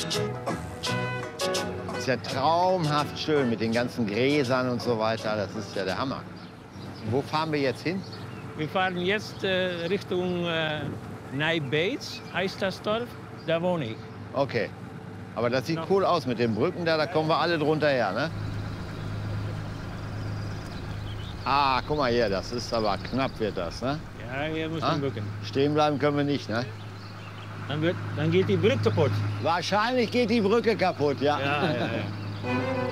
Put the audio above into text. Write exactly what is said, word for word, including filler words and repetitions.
Ist ja traumhaft schön mit den ganzen Gräsern und so weiter. Das ist ja der Hammer. Wo fahren wir jetzt hin? Wir fahren jetzt äh, Richtung äh, Nijbeets, heißt das Dorf. Da wohne ich. Okay. Aber das sieht cool aus mit den Brücken da, da kommen wir alle drunter her, ne? Ah, guck mal hier, das ist aber knapp wird das, ne? Ja, hier muss Ah? man bücken. Stehen bleiben können wir nicht, ne? Dann, wird, dann geht die Brücke kaputt. Wahrscheinlich geht die Brücke kaputt, ja. Ja, ja, ja.